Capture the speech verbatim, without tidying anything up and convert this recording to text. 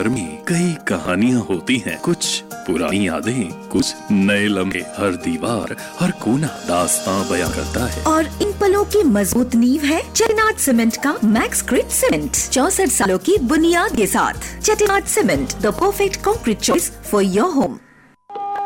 घर में कई कहानियाँ होती हैं, कुछ पुरानी यादें, कुछ नए लम्हे। हर दीवार, हर कोना दास्तां बयां करता है। और इन पलों की मजबूत नींव है चेटिनाड सीमेंट का मैक्स ग्रिड सीमेंट। चौसठ सालों की बुनियाद के साथ Chettinad cement, the perfect concrete choice for your home.